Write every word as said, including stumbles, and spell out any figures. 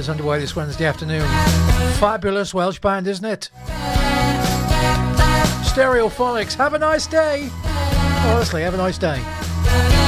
is underway this Wednesday afternoon. Fabulous Welsh band, isn't it? Stereophonics. Have a nice day. Honestly, have a nice day.